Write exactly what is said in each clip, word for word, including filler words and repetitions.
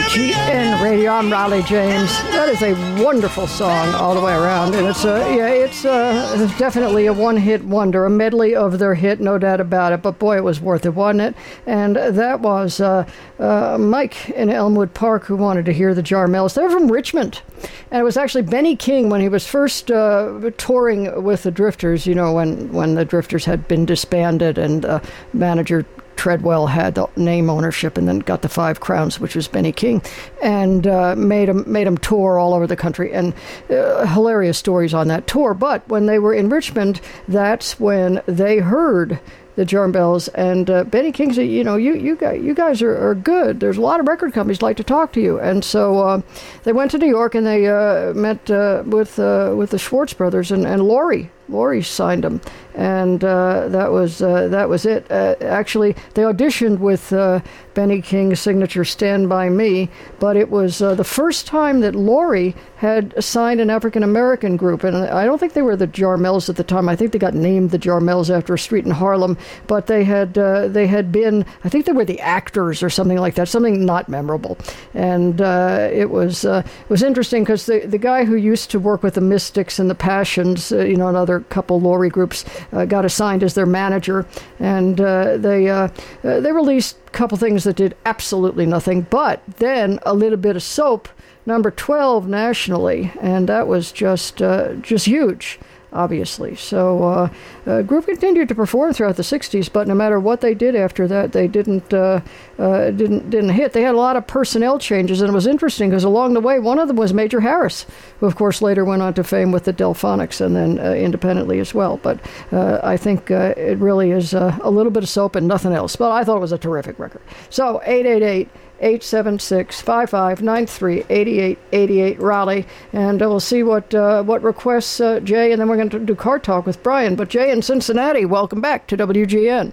G N Radio. I'm Riley James. That is a wonderful song all the way around, and it's a yeah, it's a, definitely a one-hit wonder, a medley of their hit, no doubt about it. But boy, it was worth it, wasn't it? And that was uh, uh, Mike in Elmwood Park who wanted to hear the Jarmels. They're from Richmond, and it was actually Benny King when he was first uh, touring with the Drifters. You know, when when the Drifters had been disbanded and uh, manager Treadwell had the name ownership and then got the Five Crowns, which was Benny King, and uh, made him made him tour all over the country, and uh, hilarious stories on that tour. But when they were in Richmond, that's when they heard the Jarmels, and uh, Benny King said, you know, you you guys, you guys are, are good. There's a lot of record companies like to talk to you, and so uh, they went to New York and they uh, met uh, with uh, with the Schwartz brothers, and, and Laurie. Laurie signed them, and uh, that was uh, that was it. Uh, actually, they auditioned with uh, Benny King's signature "Stand By Me," but it was uh, the first time that Laurie had signed an African American group, and I don't think they were the Jarmels at the time. I think they got named the Jarmels after a street in Harlem, but they had uh, they had been, I think they were the Actors or something like that, something not memorable. And uh, it was uh, it was interesting because the the guy who used to work with the Mystics and the Passions, uh, you know, another couple Laurie groups, uh, got assigned as their manager, and uh, they uh, uh, they released a couple things that did absolutely nothing, but then a little bit of Soap, number twelve nationally, and that was just uh, just huge, obviously. So uh, the group continued to perform throughout the sixties, but no matter what they did after that, they didn't uh, uh, didn't didn't hit. They had a lot of personnel changes, and it was interesting because along the way, one of them was Major Harris, who of course later went on to fame with the Delphonics and then uh, independently as well. But uh, I think uh, it really is uh, a little bit of Soap and nothing else. But I thought it was a terrific record. So eight eight eight, eight seven six, five five nine three, eight eight eight eight Raleigh, and uh, we'll see what uh, what requests uh, Jay, and then we're going to do car talk with Brian. But Jay in Cincinnati, welcome back to W G N.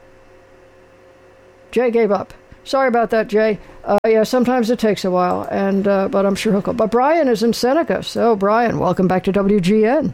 Jay gave up. Sorry about that, Jay. Uh, yeah, sometimes it takes a while, and uh, but I'm sure he'll come. But Brian is in Seneca, so Brian, welcome back to W G N.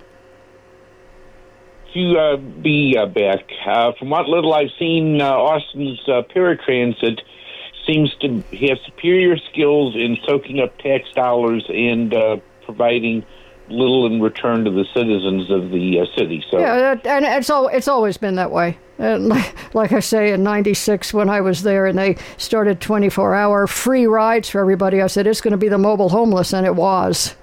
To uh, be uh, back. Uh, from what little I've seen, uh, Austin's uh, paratransit seems to have superior skills in soaking up tax dollars and uh, providing little in return to the citizens of the uh, city. So yeah, and it's all it's always been that way. And like, like I say, in ninety-six when I was there and they started twenty-four hour free rides for everybody, I said it's going to be the mobile homeless, and it was.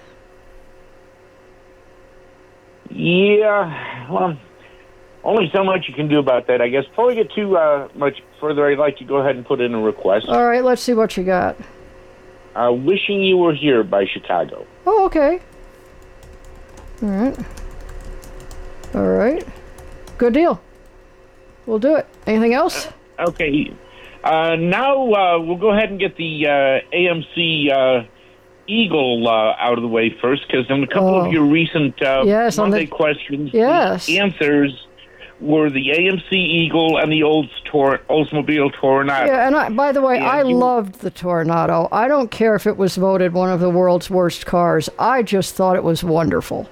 Yeah, well, only so much you can do about that, I guess. Before we get too uh, much further, I'd like to go ahead and put in a request. All right, let's see what you got. Uh, Wishing You Were Here by Chicago. Oh, okay. All right. All right. Good deal. We'll do it. Anything else? Uh, okay. Uh, now uh, we'll go ahead and get the uh, A M C uh, Eagle uh, out of the way first, because in a couple oh. of your recent uh, yes, Monday the... questions, yes. the answers were the A M C Eagle and the Olds Tor- Oldsmobile Tornado. Yeah, and I, by the way, and I you... loved the Tornado. I don't care if it was voted one of the world's worst cars. I just thought it was wonderful.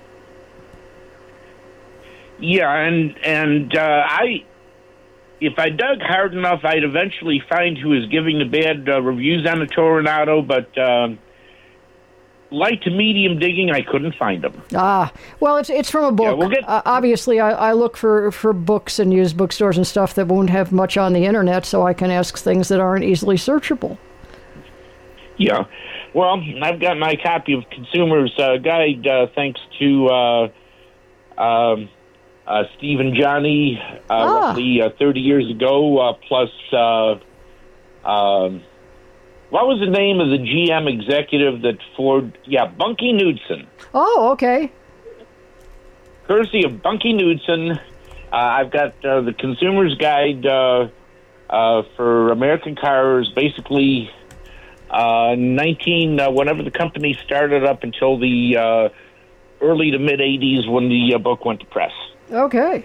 Yeah, and and uh, I, if I dug hard enough, I'd eventually find who was giving the bad uh, reviews on the Tornado, but uh, light to medium digging, I couldn't find them. Ah, well, it's it's from a book. Yeah, we'll get... uh, obviously, I, I look for, for books and used bookstores and stuff that won't have much on the internet, so I can ask things that aren't easily searchable. Yeah. Well, I've got my copy of Consumer's uh, Guide, uh, thanks to uh, um, uh, Steve and Johnny, uh, ah. roughly uh, thirty years ago, uh, plus... Uh, um, What was the name of the G M executive that Ford... Yeah, Bunky Knudsen. Oh, okay. Courtesy of Bunky Knudsen, uh, I've got uh, the Consumer's Guide uh, uh, for American cars, basically uh, nineteen... Uh, whenever the company started up until the uh, early to mid-eighties when the uh, book went to press. Okay.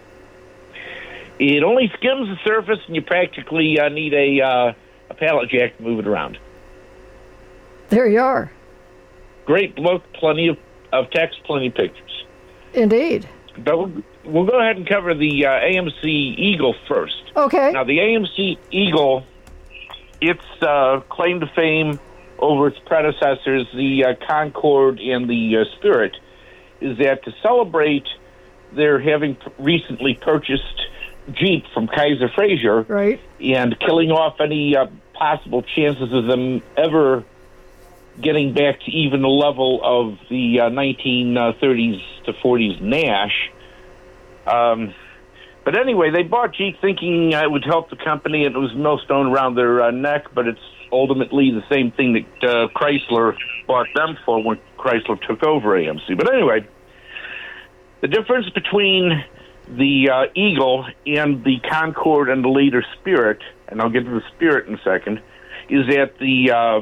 It only skims the surface, and you practically uh, need a... Uh, a pallet jack to move it around. There you are. Great book, plenty of, of text, plenty of pictures. Indeed. But we'll, we'll go ahead and cover the uh, A M C Eagle first. Okay. Now, the A M C Eagle its uh, claim to fame over its predecessors, the uh, Concorde and the uh, Spirit, is that to celebrate their having p- recently purchased Jeep from Kaiser Fraser, right, and killing off any uh, possible chances of them ever getting back to even the level of the uh, nineteen thirties to forties Nash. Um, but anyway, they bought Jeep thinking uh, it would help the company, and it was a millstone around their uh, neck, but it's ultimately the same thing that uh, Chrysler bought them for when Chrysler took over A M C. But anyway, the difference between the uh, Eagle and the Concorde and the later Spirit, and I'll get to the Spirit in a second, is that the uh,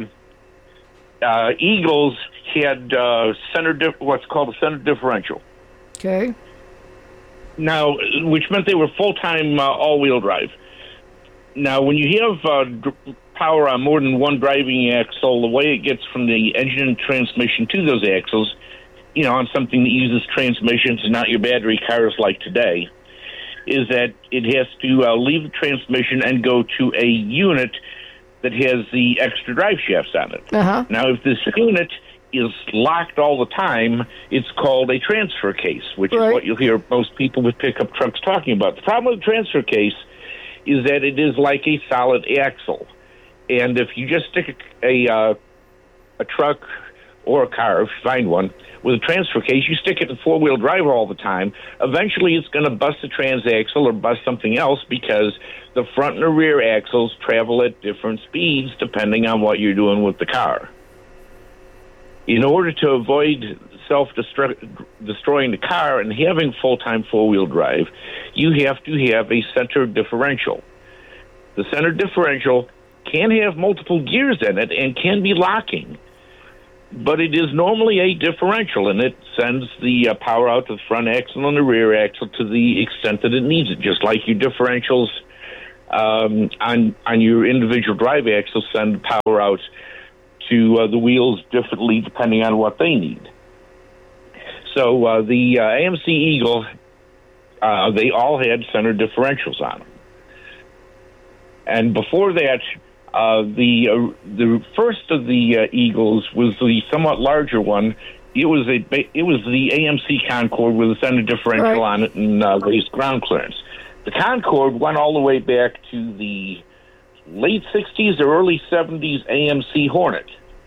uh, Eagles had uh, center dif- what's called a center differential. Okay. Now, which meant they were full-time uh, all-wheel drive. Now, when you have uh, d- power on more than one driving axle, the way it gets from the engine and transmission to those axles, you know, on something that uses transmissions and not your battery cars like today, is that it has to uh, leave the transmission and go to a unit that has the extra drive shafts on it. Uh-huh. Now, if this unit is locked all the time, it's called a transfer case, which right. is what you'll hear most people with pickup trucks talking about. The problem with the transfer case is that it is like a solid axle. And if you just stick a, a, uh, a truck or a car, if you find one, with a transfer case, you stick it in four-wheel drive all the time, eventually it's going to bust the transaxle or bust something else because the front and the rear axles travel at different speeds depending on what you're doing with the car. In order to avoid self-destroying the car and having full-time four-wheel drive, you have to have a center differential. The center differential can have multiple gears in it and can be locking, but it is normally a differential, and it sends the uh, power out to the front axle and the rear axle to the extent that it needs it, just like your differentials um, on on your individual drive axles send power out to uh, the wheels differently depending on what they need. So uh, the uh, A M C Eagle, uh, they all had center differentials on them. And before that, uh, the uh, the first of the uh, Eagles was the somewhat larger one. It was a it was the A M C Concorde with a center differential right. on it and uh, raised ground clearance. The Concorde went all the way back to the late sixties or early seventies A M C Hornet.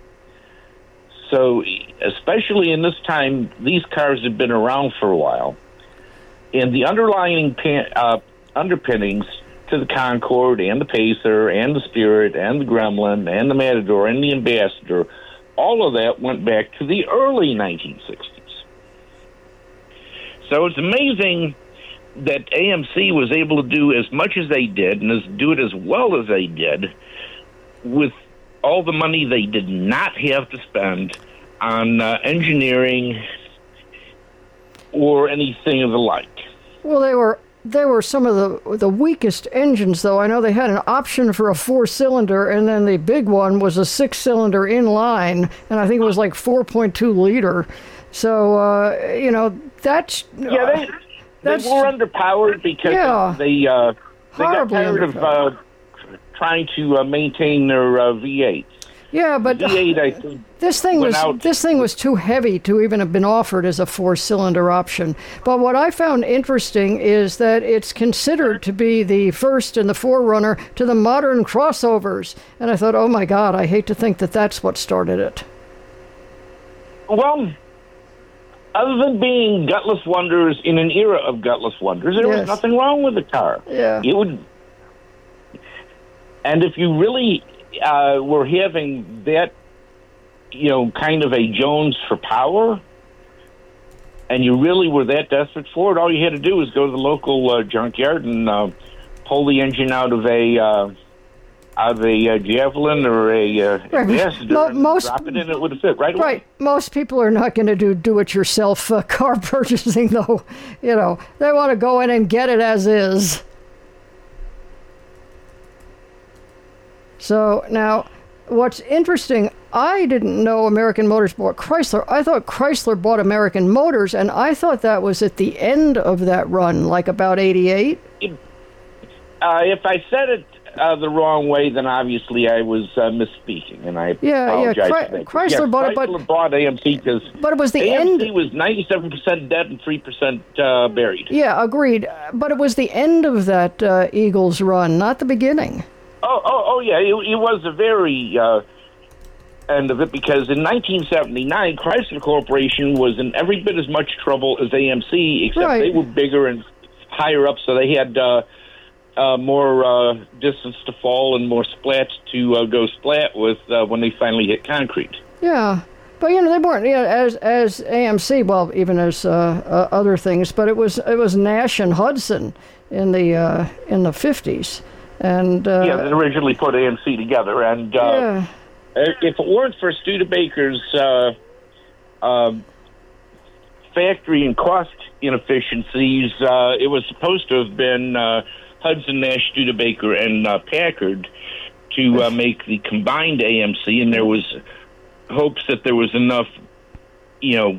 So, especially in this time, these cars have been around for a while, and the underlying pan, uh, underpinnings to the Concorde and the Pacer and the Spirit and the Gremlin and the Matador and the Ambassador, all of that went back to the early nineteen sixties. So it's amazing that A M C was able to do as much as they did and as, do it as well as they did with all the money they did not have to spend on uh, engineering or anything of the like. Well, they were they were some of the the weakest engines, though. I know they had an option for a four-cylinder, and then the big one was a six-cylinder inline, and I think it was like four point two liter. So, uh, you know, that's... Yeah, they, that's, they were underpowered because yeah, they, uh, they got tired of uh, trying to uh, maintain their uh, V eights. Yeah, but V eight, I think, this thing was out. this thing was too heavy to even have been offered as a four-cylinder option. But what I found interesting is that it's considered to be the first and the forerunner to the modern crossovers. And I thought, oh my God, I hate to think that that's what started it. Well, other than being gutless wonders in an era of gutless wonders, there yes. was nothing wrong with the car. Yeah. It would, and if you really uh, were having that, you know, kind of a Jones for power, and you really were that desperate for it, all you had to do was go to the local uh, junkyard and uh, pull the engine out of a uh, out of a uh, Javelin or a uh, Ambassador Mo- and most, drop it in, it would have fit right away. Right. Most people are not going to do do-it-yourself uh, car purchasing, though. You know, they want to go in and get it as is. So now, what's interesting, I didn't know American Motors bought Chrysler. I thought Chrysler bought American Motors, and I thought that was at the end of that run, like about eighty-eight. Uh, if I said it uh, the wrong way, then obviously I was uh, misspeaking, and I yeah, apologize yeah. for Chry- that. Chrysler yeah, bought it, Chrysler but bought A M C because but it was the A M C end. was ninety-seven percent dead and three percent uh, buried. Yeah, agreed. But it was the end of that uh, Eagles run, not the beginning. Oh, oh, oh yeah, it, it was a very uh, end of it because in nineteen seventy-nine, Chrysler Corporation was in every bit as much trouble as A M C, except Right. they were bigger and higher up, so they had uh, uh, more uh, distance to fall and more splats to uh, go splat with uh, when they finally hit concrete. Yeah. But you know they weren't, you know, as as A M C, well, even as uh, uh, other things. But it was it was Nash and Hudson in the uh, in the fifties, and uh, yeah, they originally put A M C together, and uh, yeah. if it weren't for Studebaker's uh, uh, factory and cost inefficiencies, uh, it was supposed to have been uh, Hudson, Nash, Studebaker, and uh, Packard to uh, make the combined A M C, and there was hopes that there was enough, you know,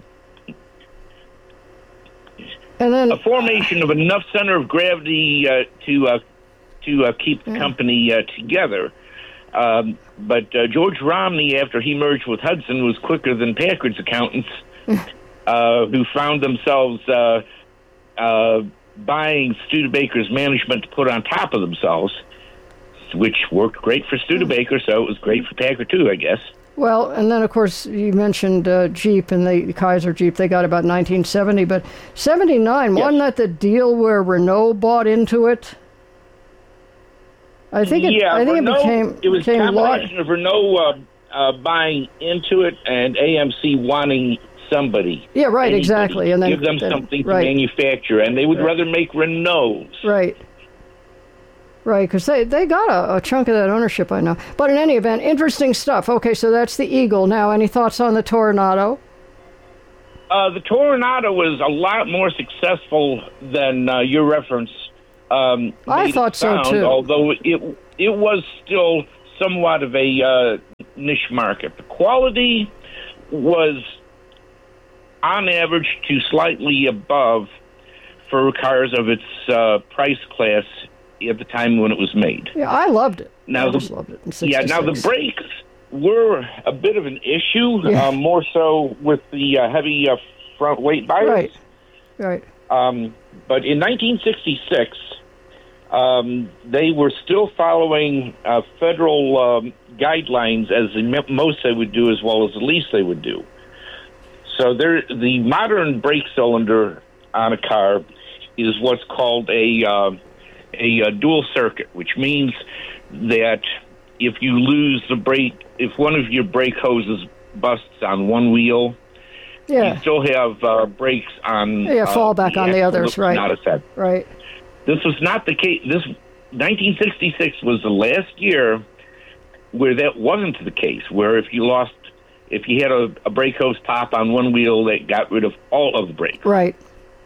And then a formation of enough center of gravity uh, to uh, to uh, keep the Yeah. company uh, together. Um, but uh, George Romney, after he merged with Hudson, was quicker than Packard's accountants, uh, who found themselves uh, uh, buying Studebaker's management to put on top of themselves, which worked great for Studebaker, so it was great for Packard too, I guess. Well, and then, of course, you mentioned uh, Jeep and the Kaiser Jeep. They got about nineteen seventy, but seventy-nine, Yes. wasn't that the deal where Renault bought into it? I think it, yeah, I think Renault, it became it was a became law. combination of Renault uh, uh, buying into it and A M C wanting somebody. Yeah, right, anybody exactly. to And then give them then- something to right, manufacture, and they would Right. rather make Renaults. right, right, because they, they got a, a chunk of that ownership, I know. But in any event, interesting stuff. Okay, so that's the Eagle. Now, any thoughts on the Toronado? Uh, the Toronado was a lot more successful than uh, your reference. Um, I made it thought so, sound, too. Although it it was still somewhat of a uh, niche market. The quality was, on average, to slightly above for cars of its uh, price class at the time when it was made. Yeah, I loved it. Now I the- just loved it. In Yeah, now the sixty-six. brakes were a bit of an issue, Yeah. uh, more so with the uh, heavy uh, front weight bias. Right, right. Um, but in nineteen sixty-six, um, they were still following uh, federal um, guidelines as the m- most they would do, as well as the least they would do. So there, the modern brake cylinder on a car is what's called a uh, a, uh dual circuit, which means that if you lose the brake, if one of your brake hoses busts on one wheel, Yeah, you still have uh, brakes on. Yeah, uh, fallback on the axle others, that's right. Not affected. right. This was not the case. This nineteen sixty-six was the last year where that wasn't the case. Where if you lost, if you had a, a brake hose pop on one wheel, that got rid of all of the brakes. Right.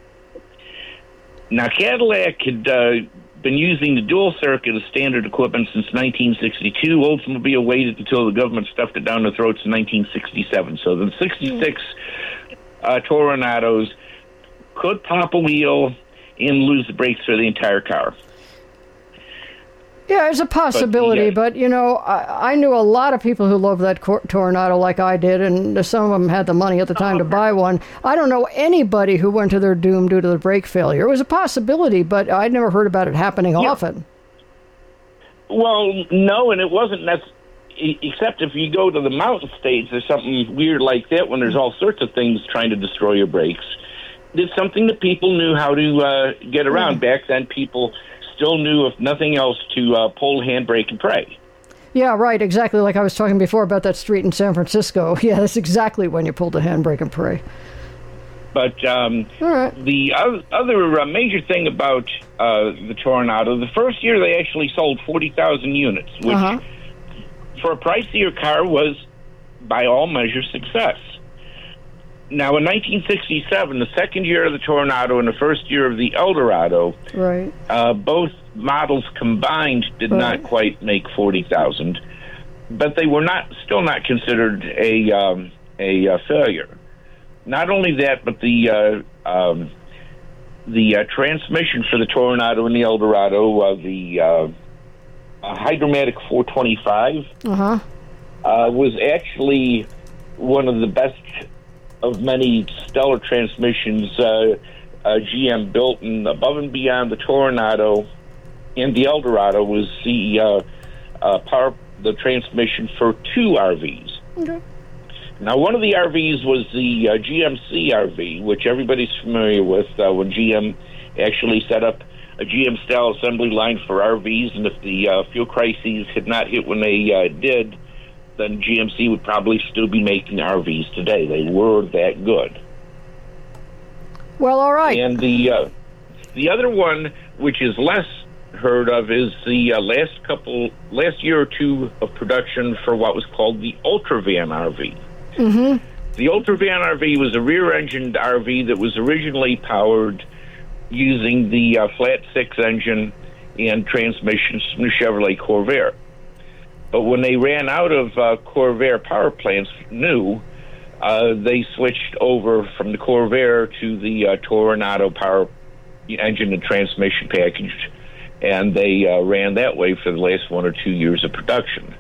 Now Cadillac had uh, been using the dual circuit as standard equipment since nineteen sixty-two. Oldsmobile waited until the government stuffed it down their throats in nineteen sixty-seven. So the sixty-six uh, Toronados could pop a wheel and lose the brakes for the entire car. Yeah, it's a possibility, yeah. but, you know, I, I knew a lot of people who loved that cor- Toronado like I did, and some of them had the money at the time to buy one. I don't know anybody who went to their doom due to the brake failure. It was a possibility, but I'd never heard about it happening Yeah. often. Well, no, and it wasn't necessarily, except if you go to the mountain states, there's something weird like that when there's all sorts of things trying to destroy your brakes. It's something that people knew how to uh, get around. Back then, people still knew, if nothing else, to uh, pull the handbrake and pray. Yeah, right, exactly like I was talking before about that street in San Francisco. Yeah, that's exactly when you pulled the handbrake and pray. But um, All right. the o- other uh, major thing about uh, the Toronado, the first year they actually sold forty thousand units, which Uh-huh. for a pricier car was, by all measures, success. Now, in nineteen sixty-seven, the second year of the Toronado and the first year of the Eldorado, Right. uh, both models combined did Right. not quite make forty thousand, but they were not still not considered a um, a uh, failure. Not only that, but the uh, um, the uh, transmission for the Toronado and the Eldorado, uh, the uh, a Hydromatic four twenty-five. Uh-huh. Uh, was actually one of the best of many stellar transmissions uh, uh, G M built, and above and beyond the Toronado and the Eldorado was the uh, uh, power, the transmission for two R Vs. Okay. Now, one of the R Vs was the uh, G M C R V, which everybody's familiar with uh, when G M actually set up a G M-style assembly line for R Vs, and if the uh, fuel crises had not hit when they uh, did, then G M C would probably still be making R Vs today. They were that good. Well, all right. And the uh, the other one, which is less heard of, is the uh, last couple, last year or two of production for what was called the Ultravan R V. Mm-hmm. The Ultravan R V was a rear-engined R V that was originally powered using the uh, flat six engine and transmissions from the Chevrolet Corvair. But when they ran out of uh, Corvair power plants new, uh, they switched over from the Corvair to the uh, Toronado power engine and transmission package, and they uh, ran that way for the last one or two years of production.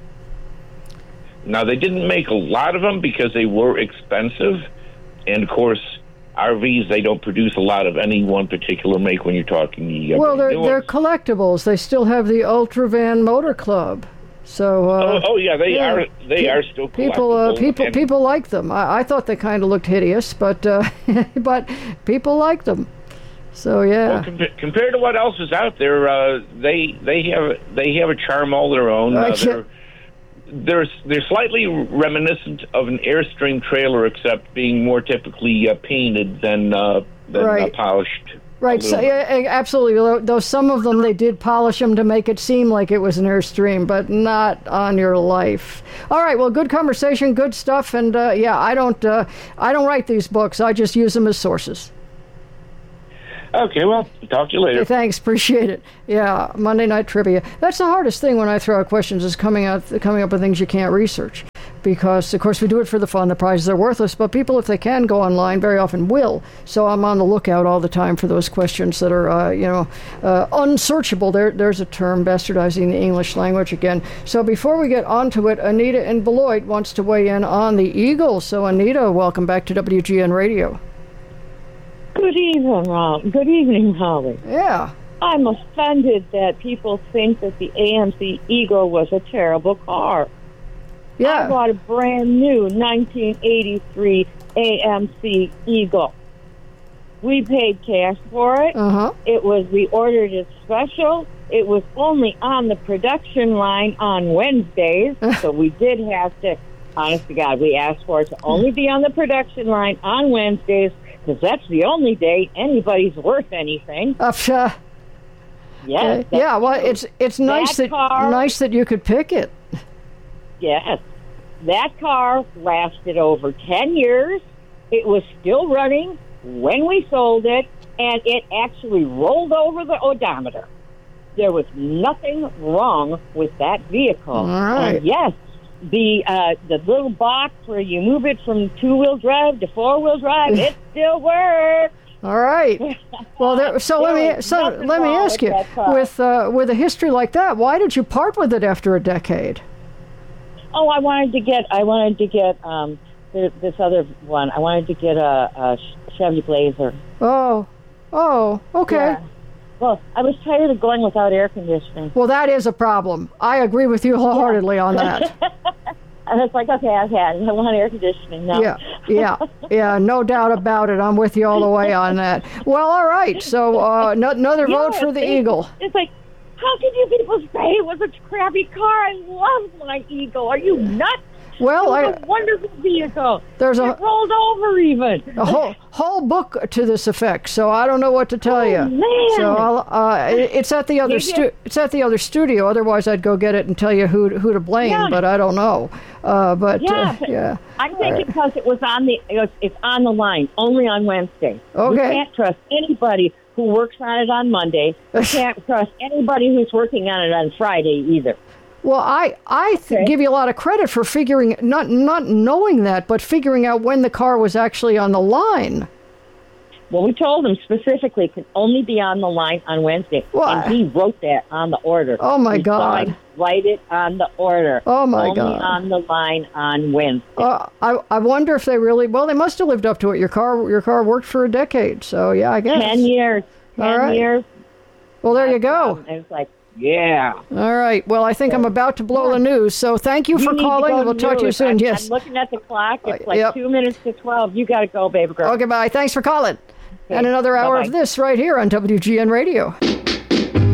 Now, they didn't make a lot of them because they were expensive, and of course, R Vs, they don't produce a lot of any one particular make when you're talking the uh, well, they're, new they're ones. collectibles. They still have the Ultravan Motor Club. So, uh, oh, oh, yeah, they yeah. are. They are still people. Uh, collectible, people, and- people like them. I, I thought they kind of looked hideous, but uh, but people like them. So yeah. Well, compa- compared to what else is out there, uh, they they have they have a charm all their own. Uh, I they're, they're they're slightly reminiscent of an Airstream trailer, except being more typically uh, painted than uh, than Right. uh, polished. Right, so, yeah, yeah, absolutely. Though, though some of them, they did polish them to make it seem like it was an Airstream, but not on your life. All right, well, good conversation, good stuff, and uh, yeah, I don't, uh, I don't write these books. I just use them as sources. Okay, well, talk to you later. Hey, thanks, appreciate it. Yeah, Monday Night Trivia. That's the hardest thing when I throw out questions, is coming out, coming up with things you can't research. Because, of course, we do it for the fun. The prizes are worthless, but people, if they can go online, very often will. So I'm on the lookout all the time for those questions that are, uh, you know, uh, unsearchable. There, there's a term, bastardizing the English language again. So before we get onto it, Anita in Beloit wants to weigh in on the Eagle. So, Anita, welcome back to W G N Radio. Good evening, Rob. Good evening, Holly. Yeah. I'm offended that people think that the A M C Eagle was a terrible car. Yeah. I bought a brand new nineteen eighty-three A M C Eagle. We paid cash for it. Uh-huh. It was, we ordered it special. It was only on the production line on Wednesdays, so we did have to, honest to God, we asked for it to only be on the production line on Wednesdays, because that's the only day anybody's worth anything. Uh, uh, Yes. uh, yeah, well, it's it's nice That that car- nice that you could pick it. Yes. That car lasted over ten years. It was still running when we sold it, and it actually rolled over the odometer. There was nothing wrong with that vehicle. All right. And yes, the uh, the little box where you move it from two-wheel drive to four-wheel drive, it still works. All right. Well, there, so let There me was so nothing let me wrong ask with you, that car. with uh, with a history like that, why did you part with it after a decade? Oh, I wanted to get, I wanted to get um, th- this other one. I wanted to get a, a Chevy Blazer. Oh, oh, okay. Yeah. Well, I was tired of going without air conditioning. Well, that is a problem. I agree with you wholeheartedly on that. And it's like, okay, I've had it. I want air conditioning now. Yeah, yeah, yeah, no doubt about it. I'm with you all the way on that. Well, all right. So uh, no, another Yeah, vote for the it's- Eagle. It's like, how could you people say it was a crappy car? I love my Eagle. Are you nuts? Well, it I, was a wonderful vehicle. There's a- it rolled over even. a whole whole book to this effect, so I don't know what to tell Oh, you. man. So I'll, uh, it- it's at the other Maybe stu- it's at the other studio. Otherwise, I'd go get it and tell you who who to blame. Yeah. But I don't know. Uh, but Yeah, uh, but yeah. I'm thinking because it was on the it was, it's on the line only on Wednesday. Okay. You can't trust anybody who works on it on Monday. You can't trust anybody who's working on it on Friday either. Well, I I th- Okay. give you a lot of credit for figuring not not knowing that, but figuring out when the car was actually on the line. Well, we told him specifically it can only be on the line on Wednesday. Why? And he wrote that on the order. Oh, my he God. Signed, write it on the order. Oh, my only God. on the line on Wednesday. Uh, I I wonder if they really. Well, they must have lived up to it. Your car your car worked for a decade, so yeah, I guess. Ten years. Ten All right. years. Well, there you go. Um, it was like, yeah. All right. Well, I think I'm about to blow the news. So thank you, You for need to calling. go And we'll talk to you news. soon. I'm, Yes. I'm looking at the clock. It's Uh, like yep. two minutes to twelve. You got to go, baby girl. Okay. Bye. Thanks for calling. And another hour Bye-bye. of this right here on W G N Radio.